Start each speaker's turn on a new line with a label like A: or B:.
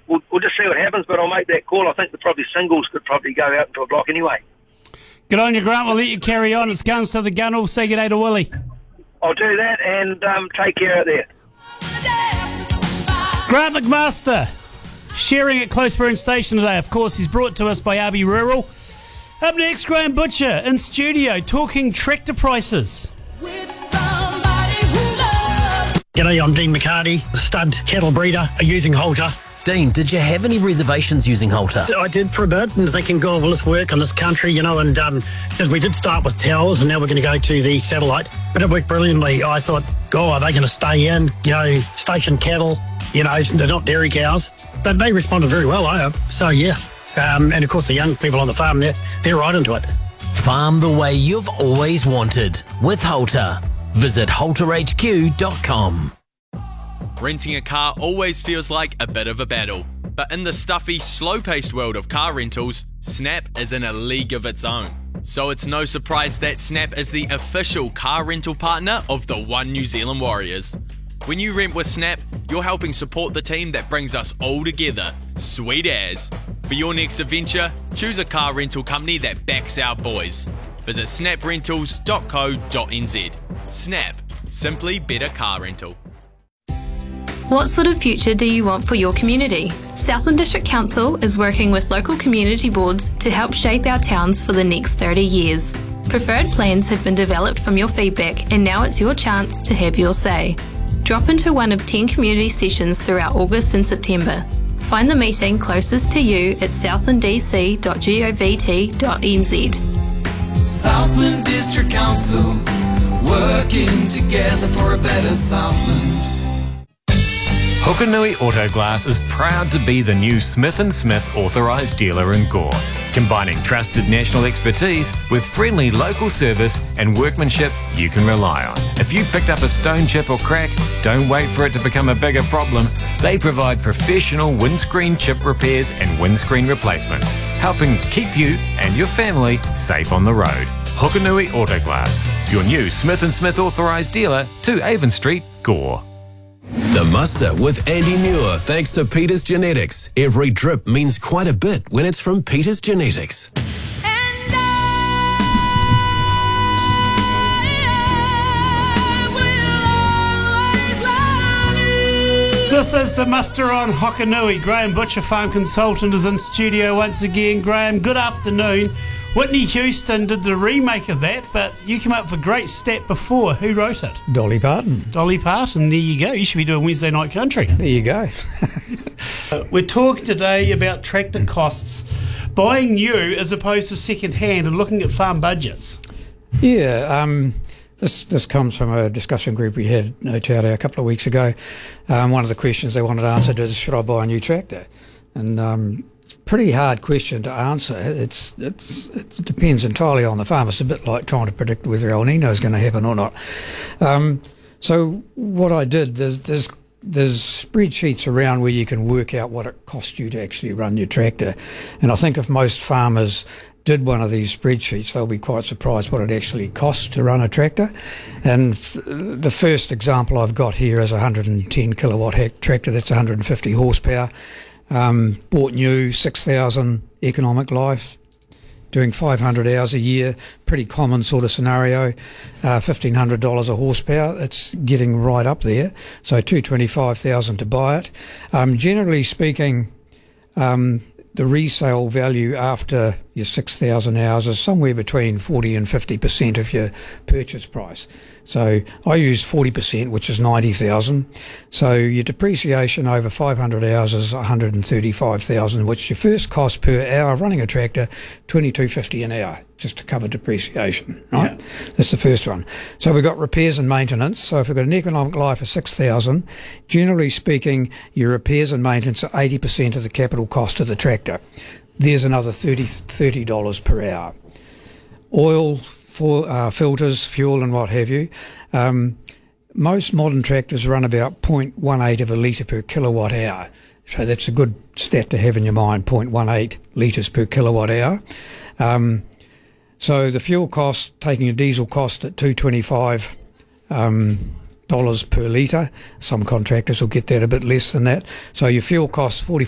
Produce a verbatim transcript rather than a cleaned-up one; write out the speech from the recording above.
A: we'll, we'll just see what happens, but I'll make that call. I think the probably singles could probably go out into a block anyway.
B: Good on you, Grant. We'll let you carry on. It's Guns to the Gunnel. Say good day to Willie.
A: I'll do that, and um, take care out there.
B: Grant McMaster, sharing at Closeburn Station today. Of course, he's brought to us by R B Rural. Up next, Graham Butcher in studio talking tractor prices.
C: G'day, I'm Dean McCarty, stud cattle breeder using Halter.
D: Dean, did you have any reservations using Halter?
C: I did for a bit, and thinking, God, will this work in this country, you know, and um, we did start with towers, and now we're going to go to the satellite. But it worked brilliantly. I thought, God, are they going to stay in, you know, station cattle, you know, they're not dairy cows. But they responded very well, I hope. So, yeah. Um, and, of course, the young people on the farm, they're, they're right into it.
D: Farm the way you've always wanted with Halter. Visit halter h q dot com.
E: Renting a car always feels like a bit of a battle, but in the stuffy, slow-paced world of car rentals, Snap is in a league of its own. So it's no surprise that Snap is the official car rental partner of the One New Zealand Warriors. When you rent with Snap, you're helping support the team that brings us all together. Sweet as. For your next adventure, choose a car rental company that backs our boys. Visit snap rentals dot co dot n z. Snap. Simply better car rental.
F: What sort of future do you want for your community? Southland District Council is working with local community boards to help shape our towns for the next thirty years. Preferred plans have been developed from your feedback, and now it's your chance to have your say. Drop into one of ten community sessions throughout August and September. Find the meeting closest to you at southland d c dot govt dot n z.
G: Southland District Council, working together for a better Southland.
H: Hokonui Autoglass is proud to be the new Smith and Smith authorised dealer in Gore, combining trusted national expertise with friendly local service and workmanship you can rely on. If you picked up a stone chip or crack, don't wait for it to become a bigger problem. They provide professional windscreen chip repairs and windscreen replacements, helping keep you and your family safe on the road. Hokonui Autoglass, your new Smith and Smith authorised dealer to Avon Street, Gore.
I: The Muster with Andy Muir, thanks to Peters Genetics. Every drip means quite a bit when it's from Peters Genetics.
B: This is the Muster on Hokonui. Graham Butcher, farm consultant, is in studio once again. Graham, good afternoon. Whitney Houston did the remake of that, but you came up with a great stat before. Who wrote it?
J: Dolly Parton.
B: Dolly Parton, there you go. You should be doing Wednesday Night Country.
J: There you go.
B: We're talking today about tractor costs, buying new as opposed to second hand, and looking at farm budgets.
J: Yeah, um, this this comes from a discussion group we had at Otaria a couple of weeks ago. Um, one of the questions they wanted answered is, should I buy a new tractor? And um, pretty hard question to answer. It's, it's it depends entirely on the farm. It's a bit like trying to predict whether El Nino is going to happen or not. Um, so what I did, there's there's there's spreadsheets around where you can work out what it costs you to actually run your tractor. And I think if most farmers did one of these spreadsheets, they'll be quite surprised what it actually costs to run a tractor. And f- the first example I've got here is a one hundred ten kilowatt hack tractor. That's one hundred fifty horsepower. Um, bought new, six thousand economic life, doing five hundred hours a year, pretty common sort of scenario, uh, fifteen hundred dollars a horsepower. It's getting right up there, so two hundred twenty-five thousand dollars to buy it. Um, generally speaking, um, the resale value after your six thousand hours is somewhere between forty and fifty percent of your purchase price. So I use forty percent, which is ninety thousand dollars. So your depreciation over five hundred hours is one hundred thirty-five thousand dollars, which your first cost per hour of running a tractor, twenty-two fifty an hour, just to cover depreciation, right? Yeah. That's the first one. So we've got repairs and maintenance. So if we've got an economic life of six thousand dollars, generally speaking, your repairs and maintenance are eighty percent of the capital cost of the tractor. There's another thirty dollars per hour. Oil, for, uh, filters, fuel and what have you. Um, most modern tractors run about zero point one eight of a litre per kilowatt hour. So that's a good stat to have in your mind, zero point one eight litres per kilowatt hour. Um, so the fuel cost, taking a diesel cost at two hundred twenty-five um, dollars per litre. Some contractors will get that a bit less than that. So your fuel costs forty